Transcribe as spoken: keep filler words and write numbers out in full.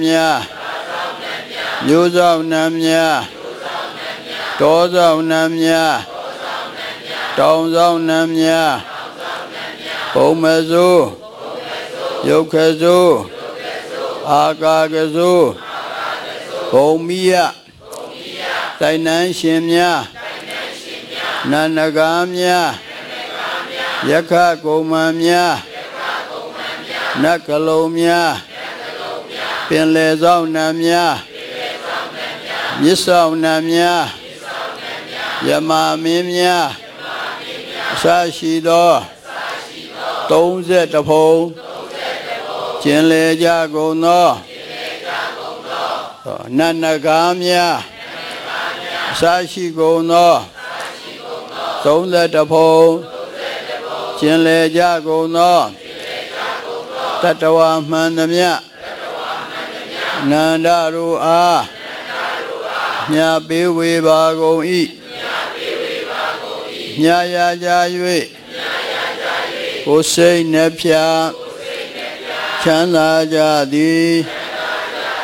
မြာမျိုးဆောင်နံမြာတောဆောင်နံမြာတောင်ဆောင်နံမြာဘုံမစိုးယုတ်ခစိုးအာကာကစိုးဘုံမိယတိုင်နန်းရှင်မြာနန္ဒကားမြာယက္ခကုမ္မမြာနတ်ကလုံးမြာပင်လေဆောင်နံမြာမြစ်ဆောင်နံမြာယမမင်းမြာအစရှိသောသုံးဆယ်တဖုံကျင်လေကြကုန်သောနန္ဒကားမြာအစရှိကုန်သောသုံးဆယ်တဖုံကျင်လေကြကုန်သောတတဝမှန်သမျှနန္ဒတို့အားမြတ်ပေးဝေပါကုန်၏မြတ်ရကြ၍ကိုယ်စိတ်နှဖျားချမ်းသာကြသည်